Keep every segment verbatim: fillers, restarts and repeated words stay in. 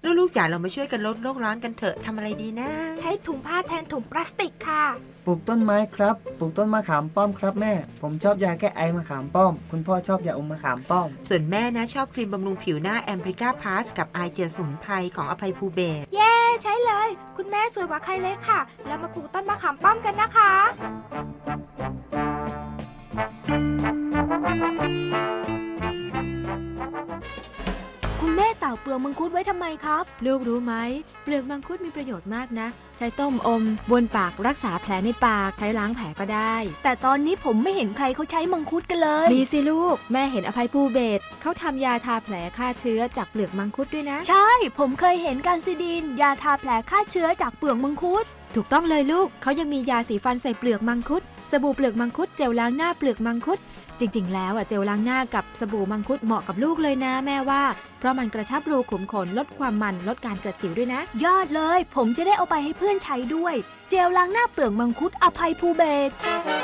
ลูกๆจ๋าเรามาช่วยกันลดโลกร้อนกันเถอะทำอะไรดีนะใช้ถุงผ้าแทนถุงพลาสติกค่ะปลูกต้นไม้ครับปลูกต้นมะขามป้อมครับแม่ผมชอบยาแก้ไอมะขามป้อมคุณพ่อชอบยาอมมะขามป้อมส่วนแม่นะชอบครีมบำรุงผิวหน้าแอมบริก้าพลัสกับไอเจลสมุนไพรของอภัยภูเบศรเย้ใช้เลยคุณแม่สวยกว่าใครเลยค่ะแล้วมาปลูกต้นมะขามป้อมกันนะคะคุณแม่เต่าเปลือกมังคุดไว้ทำไมครับลูกรู้ไหมเปลือกมังคุดมีประโยชน์มากนะใช้ต้มอมบนปากรักษาแผลในปากใช้ล้างแผลก็ได้แต่ตอนนี้ผมไม่เห็นใครเขาใช้มังคุดกันเลยมีสิลูกแม่เห็นอภัยภูเบศรเขาทำยาทาแผลฆ่าเชื้อจากเปลือกมังคุดด้วยนะใช่ผมเคยเห็นการซิดีนยาทาแผลฆ่าเชื้อจากเปลือกมังคุดถูกต้องเลยลูกเขายังมียาสีฟันใส่เปลือกมังคุดสบู่เปลือกมังคุดเจลล้างหน้าเปลือกมังคุดจริงๆแล้วอ่ะเจลล้างหน้ากับสบู่มังคุดเหมาะกับลูกเลยนะแม่ว่าเพราะมันกระชับรูขุมขนลดความมันลดการเกิดสิวด้วยนะยอดเลยผมจะได้เอาไปให้เพื่อนใช้ด้วยเจลล้างหน้าเปลือกมังคุดอภัยภูเบศร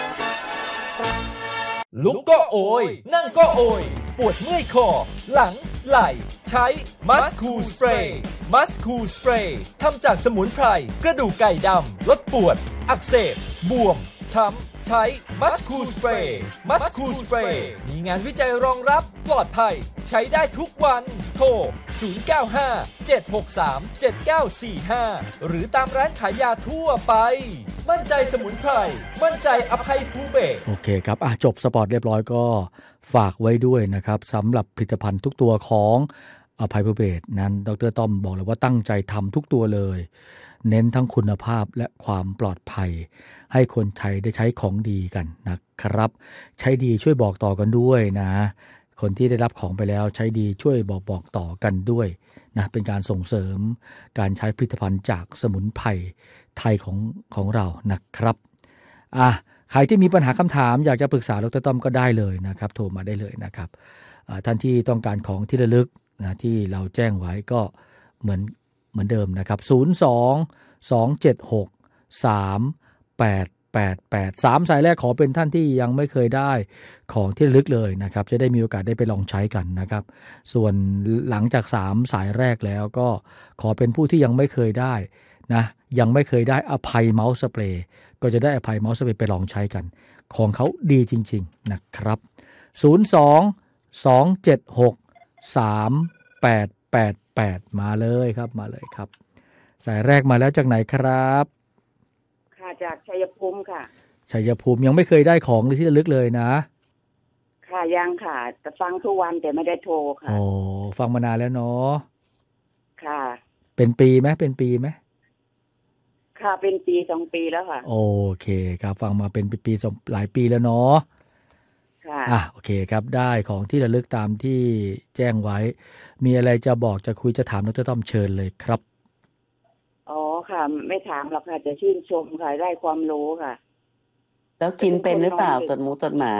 ลุกก็โอยนั่งก็โอยปวดเมื่อยคอหลังไหล่ใช้มัสคูลสเปรย์มัสคูลสเปรย์ทำจากสมุนไพรกระดูกไก่ดำลดปวดอักเสบบวมช้ำใช้มัสคูลสเปรย์มัสคูลสเปรย์มีงานวิจัยรองรับปลอดภัยใช้ได้ทุกวันโทรศูนย์ เก้า ห้า เจ็ด หก สาม เจ็ด เก้า สี่ ห้าหรือตามร้านขายยาทั่วไปมั่นใจสมุนไพรมั่นใจอภัยภูเบศรโอเคครับอ่ะจบสปอร์ตเรียบร้อยก็ฝากไว้ด้วยนะครับสำหรับผลิตภัณฑ์ทุกตัวของอภัยภูเบศรนั้นดร.ต้อมบอกเลยว่าตั้งใจทำทุกตัวเลยเน้นทั้งคุณภาพและความปลอดภัยให้คนใช้ได้ใช้ของดีกันนะครับใช้ดีช่วยบอกต่อกันด้วยนะคนที่ได้รับของไปแล้วใช้ดีช่วยบอกบอกต่อกันด้วยนะเป็นการส่งเสริมการใช้ผลิตภัณฑ์จากสมุนไพรไทยของของเรานะครับอ่ะใครที่มีปัญหาคำถามอยากจะปรึกษาดร.ต้อมก็ได้เลยนะครับโทรมาได้เลยนะครับท่านที่ต้องการของที่ระลึกนะที่เราแจ้งไว้ก็เหมือนเหมือนเดิมนะครับศูนย์ สอง สอง เจ็ด หก สาม แปด แปด แปด สามสายแรกขอเป็นท่านที่ยังไม่เคยได้ของที่ระลึกเลยนะครับจะได้มีโอกาสได้ไปลองใช้กันนะครับส่วนหลังจากสามสายแรกแล้วก็ขอเป็นผู้ที่ยังไม่เคยได้นะยังไม่เคยได้อภัยเมาส์สเปรย์ก็จะได้อภัยเมาส์สเปรย์ไปลองใช้กันของเขาดีจริงๆนะครับศูนย์ สอง สอง เจ็ด หก สาม แปด แปด แปดมาเลยครับมาเลยครับสายแรกมาแล้วจากไหนครับค่ะจากชัยภูมิค่ะชัยภูมิยังไม่เคยได้ของที่ระลึกเลยนะค่ะยังค่ะแต่ฟังทุกวันแต่ไม่ได้โทรค่ะโอ้ฟังมานานแล้วเนาะค่ะเป็นปีไหมเป็นปีไหมค่ะเป็นปีสองปีแล้วค่ะโอเคครับฟังมาเป็นปีสองหลายปีแล้วเนาะค่ะอ่ะโอเคครับได้ของที่ระลึกตามที่แจ้งไว้มีอะไรจะบอกจะคุยจะถามดร.ต้อมเชิญเลยครับอ๋อค่ะไม่ถามหรอกค่ะจะชื่นชมค่ะได้ความรู้ค่ะแล้วกินเป็นหรือเปล่าตดหมูตดหมา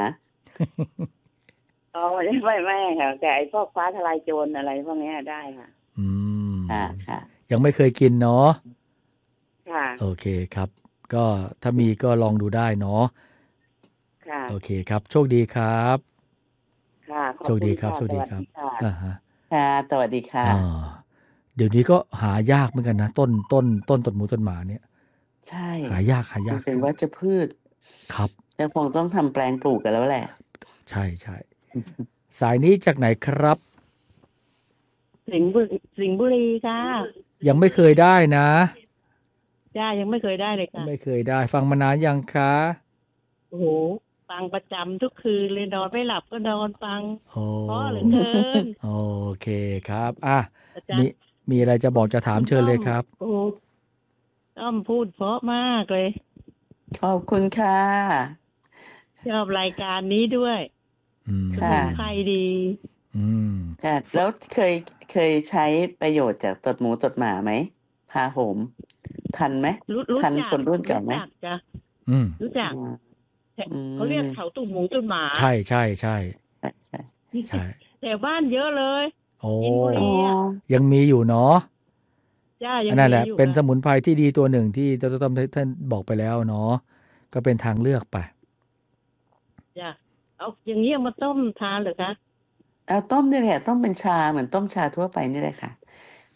อ๋อไม่ไม่ไม่ค่ะแต่ไอ้พวกฟ้าทลายโจรอะไรพวกนี้ได้ค่ะอืมอ่าค่ะยังไม่เคยกินเนาะค่ะโอเคครับก็ถ้ามีก็ลองดูได้เนาะค่ะโอเคครับโชคดีครับค่ะโชคดีครับโชคดีครับอ่าฮะค่ะสวัสดีค่ะเดี๋ยวนี้ก็หายากเหมือนกันนะต้นต้นต้นต้นหมูต้นหมาเนี่ยใช่หายากหายากเป็นวัชพืชครับแต่คงต้องทำแปลงปลูกกันแล้วแหละใช่ใช่สายนี้จากไหนครับสิงห์บุรีสิงห์บุรีค่ะยังไม่เคยได้นะจ้ายังไม่เคยได้เลยค่ะไม่เคยได้ฟังมานานยังคะโอ้โหฟังประจำทุกคืนเลยนอนไม่หลับก็นอนฟังเพราะเหลือเกินโอเคครับอ่ะมีมีอะไรจะบอกจะถามเชิญเลยครับโอ้ต้อมพูดเพราะมากเลยขอบคุณค่ะชอบรายการนี้ด้วยค่ะใครดีอืมค่ะแล้วเคยเคยใช้ประโยชน์จากตดหมูตดหมาไหมพาโหมทันไหมทันคนรุ่นเก่าไหมรู้จักเขาเรียกเขาตุ่มหมูตุ่มหมาใช่ใช่ใช่ใช่ใช่แต่บ้านเยอะเลยโอ้ยังมีอยู่เนาะนั่นแหละเป็นสมุนไพรที่ดีตัวหนึ่งที่ดร.ต้อมท่านบอกไปแล้วเนาะก็เป็นทางเลือกไปจ้ะเอาอย่างนี้มาต้มทานเหรอคะเอาต้มนี่แหละต้มเป็นชาเหมือนต้มชาทั่วไปนี่แหละค่ะ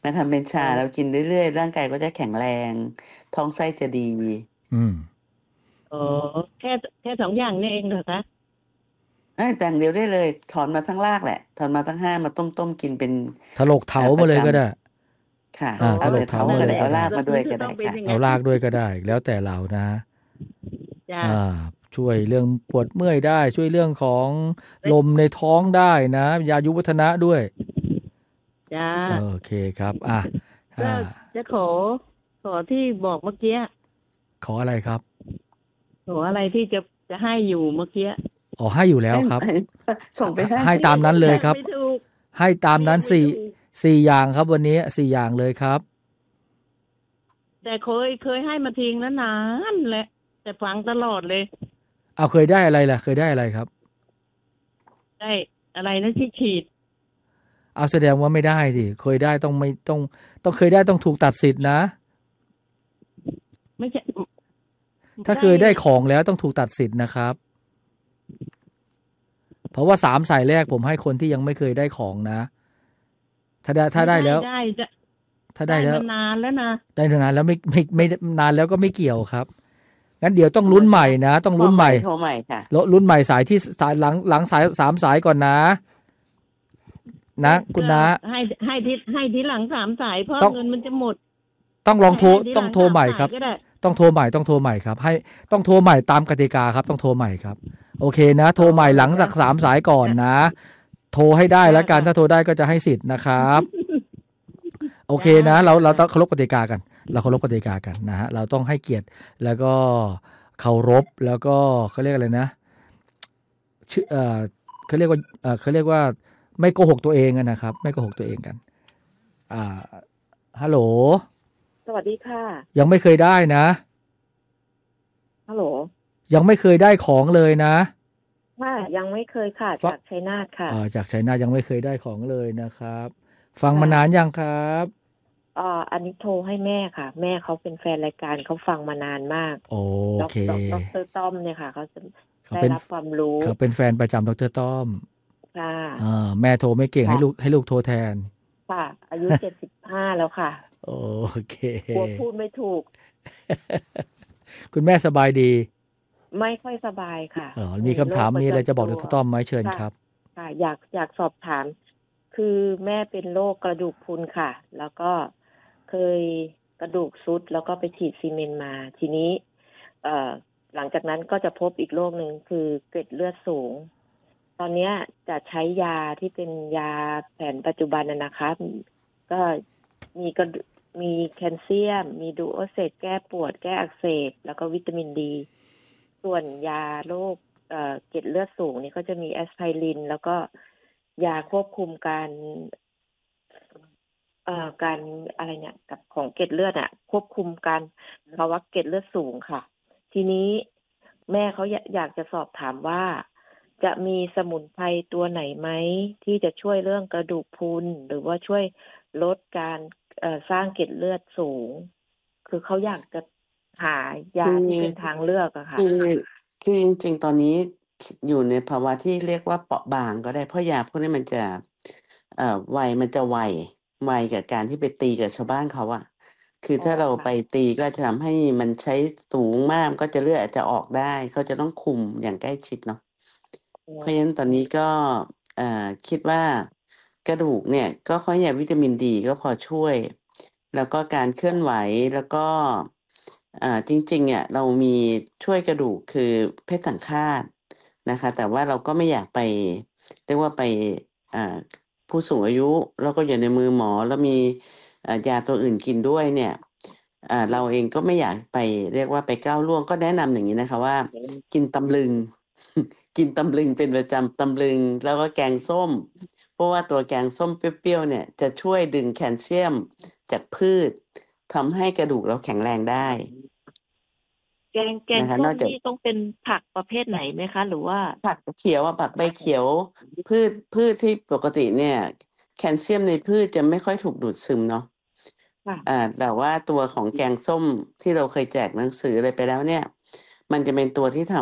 มาทำเป็นชาแล้วกินเรื่อยๆร่างกายก็จะแข็งแรงท้องไส้จะดีอืมอ๋อแค่แค่สองอย่างนี่เองเหรอคะเอ้ยแต่อย่างเดียวได้เลยถอนมาทั้งรากแหละถอนมาทั้งห้ามาต้มๆกินเป็นถลกเถามาเลยก็ได้ค่ะอ่าเอาถลแต่กเท้าเถามาก็เลได้ยเอาก็ได้รากมาด้วยก็ได้ค่ะเอารากด้วยก็ได้ แล้วแต่เรานะจ้าอ่า ช่วยเรื่องปวดเมื่อยได้ ช่วยเรื่องของลมในท้องได้นะ ยายุวัฒนะด้วยจ้าโอเคครับ อ่ะก็อ่าจะขอ ขอที่บอกเมื่อกี้ขออะไรครับขออะไรที่จะจะให้อยู่เมื่อกี้อ๋อให้อยู่แล้วครับส่งไปให้ให้ตามนั้นเลยครับไม่ถูกให้ตามนั้นไม่สี่ถูกสี่อย่างครับวันนี้สี่อย่างเลยครับแต่เคยเคยให้มาทิ้งแล้วนานแหละ แต่ฟังตลอดเลยเอาเคยได้อะไรล่ะ เคยได้อะไรครับได้อะไรนะที่ฉีดเอาแสดงว่าไม่ได้สิเคยได้ต้องไม่ต้อง ต้องเคยได้ต้องถูกตัดสิทธินะไม่ใช่ถ้าเคยได้ของแล้วต้องถูกตัดสิทธิ์นะครับ เพราะว่าสามสายแรกผมให้คนที่ยังไม่เคยได้ของนะ ถ้าได้ถ้าได้แล้วได้ได้ถ้าได้แล้วมานานแล้วนะได้นานแล้วไม่ไม่ไม่นานแล้วก็ไม่เกี่ยวครับงั้นเดี๋ยวต้องลุ้นใหม่นะ ต้องลุ้นใหม่โทรใหม่ค่ะลุ้นใหม่สายที่สายหลังหลังสายสามสายก่อนนะ นะคุณนะให้ให้ที่ให้ที่หลังสามสายเพราะต้องเงินมันจะหมดต้องลองโทรให้ที่ต้องหลัโทรใหม่ครับสามสายก็ได้ต้องโทรใหม่ต้องโทรใหม่ครับ ให้ต้องโทรใหม่ตามกติกาครับต้องโทรใหม่ครับ โอเคนะ โทรใหม่หลังจากสามสายก่อนนะ โทรให้ได้แล้วกันถ้าโทรได้ก็จะให้สิทธิ์นะครับ โอเคนะ เราเราต้องเคารพกติกากัน เราเคารพกติกากันนะฮะเราต้องให้เกียรติแล้วก็เคารพแล้วก็เขาเรียกอะไรนะชื่อเอ่อเขาเรียกว่าเอ่อเขาเรียกว่าไม่โกหกตัวเองอะนะครับ ไม่โกหกตัวเองกัน อ่าฮัลโหลสวัสดีค่ะยังไม่เคยได้นะฮัลโหลยังไม่เคยได้ของเลยนะค่ะยังไม่เคยค่ะฟังจากชัยนาทค่ะอ่าจากชัยนาทยังไม่เคยได้ของเลยนะครับ ฟังมานานยังครับอ่าอันนี้โทรให้แม่ค่ะ แม่เขาเป็นแฟนรายการเขาฟังมานานมากโอเคดอกดรต้อมเนี่ยค่ะเขาจะเขาได้เป็นรับความรู้เขาเป็นแฟนประจำดรต้อมค่ะอ่าแม่โทรไม่เก่งค่ะให้ลูกให้ลูกโทรแทนค่ะ อายุ เจ็ดสิบห้าแล้วค่ะโอเคกลัวพูดไม่ถูกคุณแม่สบายดีไม่ค่อยสบายค่ะอ๋อมีคำถามโรคมีอะไรจะบอกดปรจำตัวต้อมไหมเชิญค่ะครับค่ะ อยากอยากสอบถาม คือแม่เป็นโรคกระดูกพรุนค่ะ แล้วก็เคยกระดูกทรุดแล้วก็ไปฉีดซีเมนต์มา ทีนี้ เอ่อ หลังจากนั้นก็จะพบอีกโรคหนึ่งคือเกล็ดเลือดสูง ตอนเนี้ยจะใช้ยาที่เป็นยาแผนปัจจุบันน่ะนะคะ ก็มีกระดูมีแคลเซียม มีดูโอเซตแก้ปวดแก้อักเสบ แล้วก็วิตามินดี ส่วนยาโรคเอ่อเกล็ดเลือดสูงนี่ก็จะมีแอสไพริน แล้วก็ยาควบคุมการเอ่อการอะไรเนี่ยกับของเกล็ดเลือดอ่ะ ควบคุมการภาวะเกล็ดเลือดสูงค่ะ ทีนี้แม่เขาอยากอยากจะสอบถามว่า จะมีสมุนไพรตัวไหนไหมที่จะช่วยเรื่องกระดูกพรุนหรือว่าช่วยลดการเอ่อสร้างเกล็ดเลือดสูง คือเขาอยากจะหายาที่เป็นทางเลือกอะค่ะคือคือจริงๆ ตอนนี้อยู่ในภาวะที่เรียกว่าเปราะบางก็ได้เพราะยาพวกนี้มันจะเอ่อไวมันจะไวไวกับการที่ไปตีกับชาวบ้านเขาอะคือถ้าอ๋อเราค่ะไปตีก็จะทำให้มันใช้สูงมากก็จะเลือดอาจจะออกได้ เขาจะต้องคุมอย่างใกล้ชิดเนาะ เพราะฉะนั้นตอนนี้ก็เอ่อคิดว่ากระดูกเนี่ยก็ข้อยาวิตามินดีก็พอช่วย แล้วก็การเคลื่อนไหวแล้วก็อ่าจริงๆเนี่ยเรามีช่วยกระดูกคือเพชรสังฆาตนะคะ แต่ว่าเราก็ไม่อยากไปเรียกว่าไปอ่าผู้สูงอายุแล้วก็อยู่ในมือหมอแล้วมีอ่ายาตัวอื่นกินด้วยเนี่ยอ่าเราเองก็ไม่อยากไปเรียกว่าไปก้าวล่วงก็แนะนำอย่างนี้นะคะว่า กินตำลึง กินตำลึงเป็นประจำตำลึงแล้วก็แกงส้ม เพราะว่าตัวแกงส้มเปรี้ยวๆเนี่ยจะช่วยดึงแคลเซียมจากพืชทำให้กระดูกเราแข็งแรงได้แกงแกงนะคะส้นมอกจากนี่ต้องเป็นผักประเภทไหนไหมคะ หรือว่าผักเขียวอ่ะผักใบเขียว พืชพืชที่ปกติเนี่ย แคลเซียมในพืชจะไม่ค่อยถูกดูดซึมเนาะค่ะอ่าแต่ว่าตัวของแกงส้มที่เราเคยแจกหนังสืออะไรไปแล้วเนี่ย มันจะเป็นตัวที่ทำ